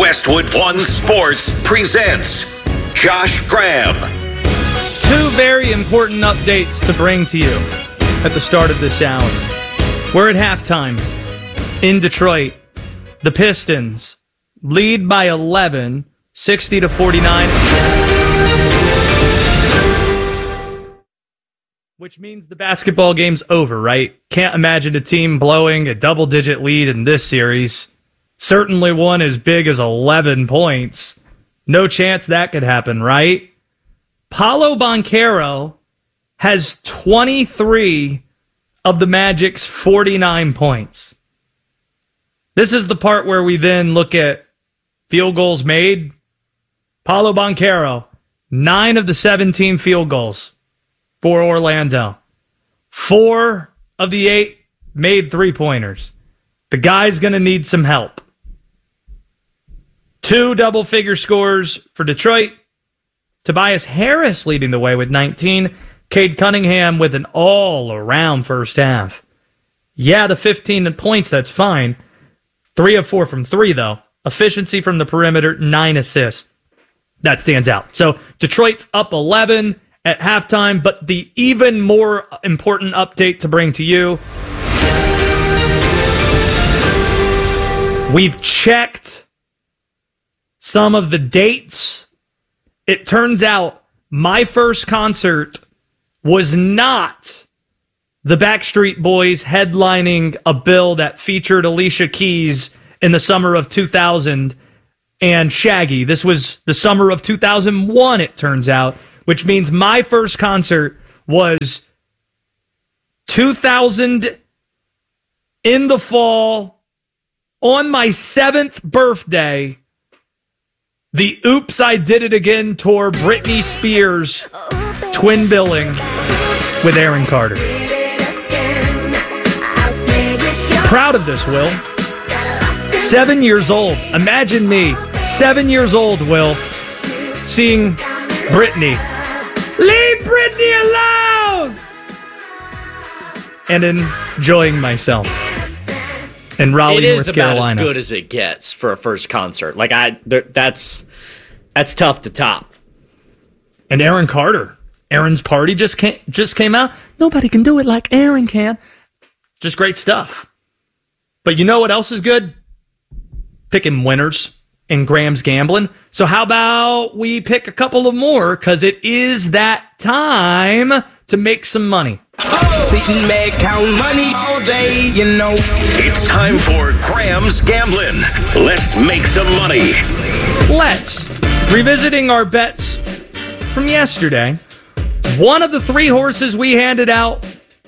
Westwood One Sports presents Josh Graham. Two very important updates to bring to you at the start of this hour. We're at halftime in Detroit. The Pistons lead by 11, 60-49. Which means the basketball game's over, right? Can't imagine a team blowing a double-digit lead in this series. Certainly one as big as 11 points. No chance that could happen, right? Paolo Banchero has 23 of the Magic's 49 points. This is the part where we then look at field goals made. Paolo Banchero, 9 of the 17 field goals for Orlando. 4 of the 8 made three-pointers. The guy's going to need some help. 2 double-figure scores for Detroit. Tobias Harris leading the way with 19. Cade Cunningham with an all-around first half. Yeah, the 15 points, that's fine. 3 of 4 from 3, though. Efficiency from the perimeter, 9 assists. That stands out. So Detroit's up 11 at halftime, but the even more important update to bring to you, we've checked some of the dates. It turns out my first concert was not the Backstreet Boys headlining a bill that featured Alicia Keys in the summer of 2000 and Shaggy. This was the summer of 2001, it turns out, which means my first concert was 2000 in the fall on my 7th birthday. The Oops, I Did It Again tour, Britney Spears twin billing with Aaron Carter. Proud of this, Will. 7 years old. Imagine me, 7 years old, Will, seeing Britney. Leave Britney alone! And enjoying myself in Raleigh, North Carolina. It is about as good as it gets for a first concert. Like that's tough to top. And Aaron Carter, Aaron's Party just came out. Nobody can do it like Aaron can. Just great stuff. But you know what else is good? Picking winners in Graham's Gambling. So how about we pick a couple of more, because it is that time to make some money. Sit and make count money all day, you know. It's time for Graham's Gambling. Let's make some money. Let's. Revisiting our bets from yesterday, one of the 3 horses we handed out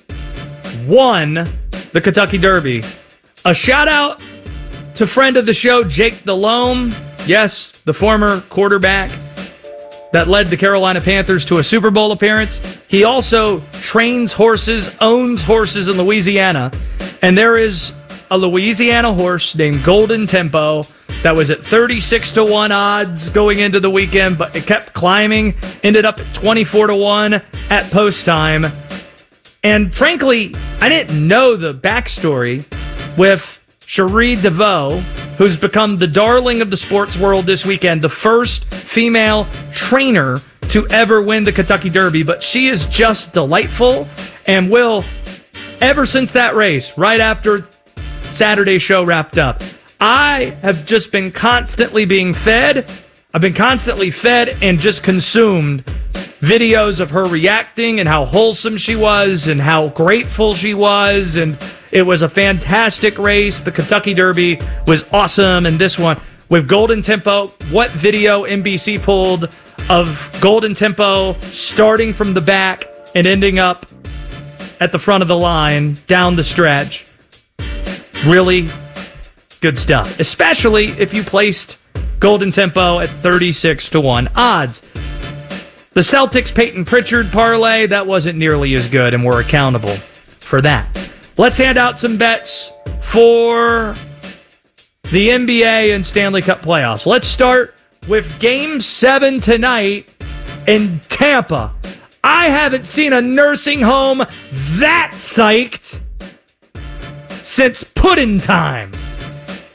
won the Kentucky Derby. A shout out to friend of the show, Jake Delhomme. Yes, the former quarterback that led the Carolina Panthers to a Super Bowl appearance. He also trains horses, owns horses in Louisiana. And there is a Louisiana horse named Golden Tempo that was at 36-1 odds going into the weekend, but it kept climbing, ended up at 24-1 at post time. And frankly, I didn't know the backstory with Cherie DeVoe, who's become the darling of the sports world this weekend, the first female trainer to ever win the Kentucky Derby. But she is just delightful and will, ever since that race, right after Saturday's show wrapped up, I have just been constantly being fed. I've been constantly fed and just consumed videos of her reacting and how wholesome she was and how grateful she was. And it was a fantastic race. The Kentucky Derby was awesome. And this one with Golden Tempo, what video NBC pulled of Golden Tempo starting from the back and ending up at the front of the line down the stretch. Really good stuff, especially if you placed Golden Tempo at 36-1 odds. The Celtics Peyton Pritchard parlay, that wasn't nearly as good, and we're accountable for that. Let's hand out some bets for the NBA and Stanley Cup playoffs. Let's start with Game 7 tonight in Tampa. I haven't seen a nursing home that psyched since pudding time.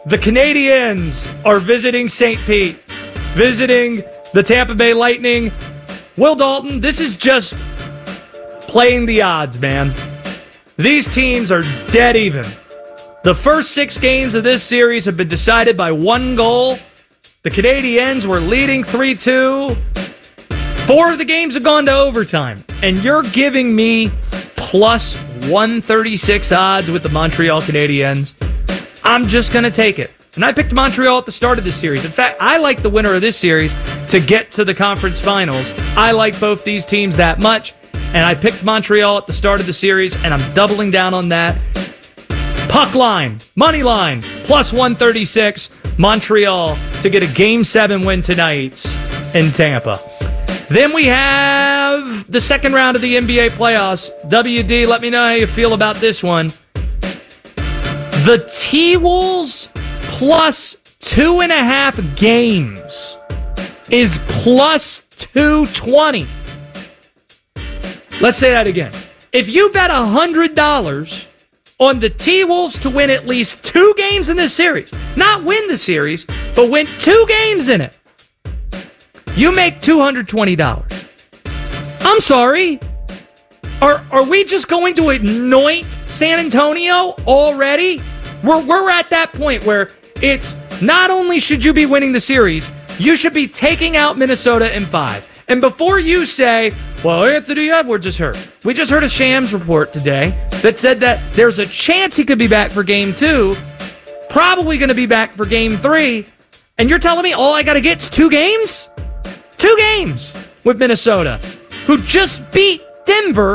The Canadiens are visiting St. Pete, visiting the Tampa Bay Lightning. Will Dalton, this is just playing the odds, man. These teams are dead even. The first 6 games of this series have been decided by 1 goal. The Canadiens were leading 3-2. 4 of the games have gone to overtime. And you're giving me plus 136 odds with the Montreal Canadiens. I'm just going to take it. And I picked Montreal at the start of this series. In fact, I like the winner of this series to get to the conference finals. I like both these teams that much. And I picked Montreal at the start of the series, and I'm doubling down on that. Puck line, money line, plus 136. Montreal to get a Game 7 win tonight in Tampa. Then we have the second round of the NBA playoffs. WD, let me know how you feel about this one. The T-Wolves plus 2.5 games is plus 220. Let's say that again. If you bet $100 on the T-Wolves to win at least 2 games in this series, not win the series, but win 2 games in it, you make $220. I'm sorry. Are we just going to anoint San Antonio already? We're at that point where it's not only should you be winning the series, you should be taking out Minnesota in 5. And before you say, well, Anthony Edwards is hurt. We just heard a Shams report today that said that there's a chance he could be back for Game 2, probably going to be back for Game 3. And you're telling me all I got to get is 2 games? 2 games with Minnesota, who just beat Denver